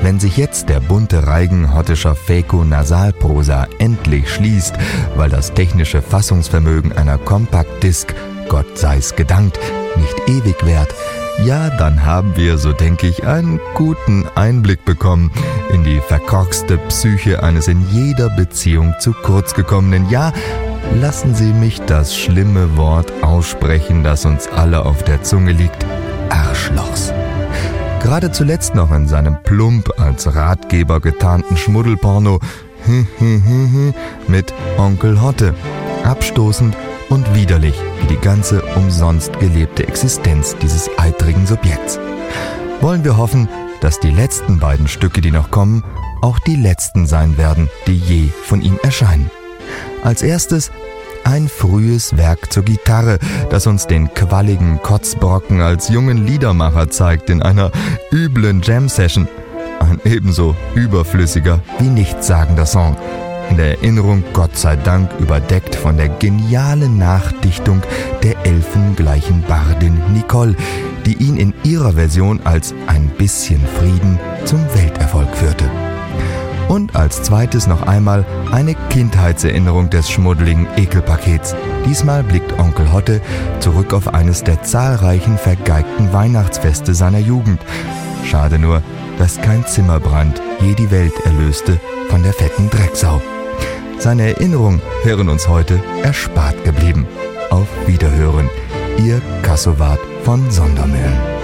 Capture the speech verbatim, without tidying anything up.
wenn sich jetzt der bunte Reigen hottischer Fäko-Nasalprosa endlich schließt, weil das technische Fassungsvermögen einer Compact-Disc, Gott sei's gedankt, nicht ewig währt, ja, dann haben wir, so denke ich, einen guten Einblick bekommen in die verkorkste Psyche eines in jeder Beziehung zu kurz gekommenen, ja, lassen Sie mich das schlimme Wort aussprechen, das uns alle auf der Zunge liegt, Arschlochs. Gerade zuletzt noch in seinem plump als Ratgeber getarnten Schmuddelporno mit Onkel Hotte, abstoßend und widerlich wie die ganze umsonst gelebte Existenz dieses eitrigen Subjekts. Wollen wir hoffen, dass die letzten beiden Stücke, die noch kommen, auch die letzten sein werden, die je von ihm erscheinen. Als erstes ein frühes Werk zur Gitarre, das uns den qualligen Kotzbrocken als jungen Liedermacher zeigt in einer üblen Jam-Session. Ein ebenso überflüssiger wie nichtssagender Song. In der Erinnerung Gott sei Dank überdeckt von der genialen Nachdichtung der elfengleichen Bardin Nicole, die ihn in ihrer Version als ein bisschen Frieden zum Welterfolg führte. Und als zweites noch einmal eine Kindheitserinnerung des schmuddeligen Ekelpakets. Diesmal blickt Onkel Hotte zurück auf eines der zahlreichen vergeigten Weihnachtsfeste seiner Jugend. Schade nur, dass kein Zimmerbrand je die Welt erlöste von der fetten Drecksau. Seine Erinnerungen wären uns heute erspart geblieben. Auf Wiederhören, Ihr Kassowart von Sondermühlen.